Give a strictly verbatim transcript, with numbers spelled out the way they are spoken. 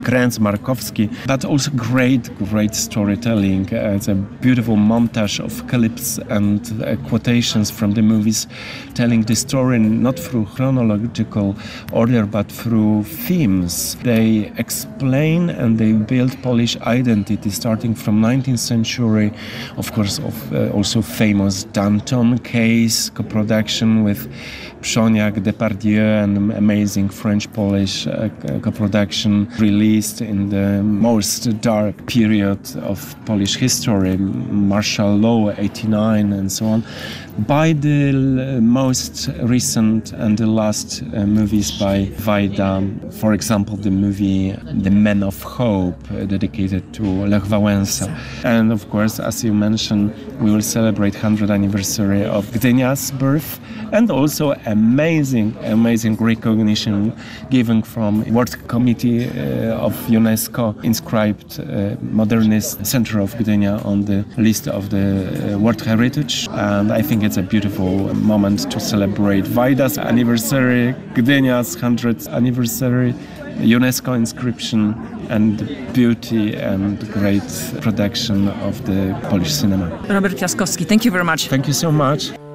Kręc, Markowski, but also great, great storytelling. Uh, it's a beautiful montage of clips and uh, quotations from the movies, telling the story not through chronological order, but through themes. They explain and they build Polish identity, starting from nineteenth century, of course, of uh, also famous Danton case, co-production with Przoniak, Depardieu, and amazing French-Polish uh, co-production released in the most dark period of Polish history, martial law, eighty-nine, and so on, by the most recent and the last uh, movies by Wajda. For example, the movie The Men of Hope, uh, dedicated to Lech Wałęsa. And of course, as you mentioned, we will celebrate one hundredth anniversary of Gdynia's birth, and also amazing, amazing recognition given from World Committee uh, of UNESCO, inscribed uh, Modernist Center of Gdynia on the list of the uh, World Heritage. And I think it's a beautiful moment to celebrate Wajda's anniversary, Gdynia's one hundredth anniversary, UNESCO inscription, and beauty and great production of the Polish cinema. Robert Piaskowski, thank you very much. Thank you so much.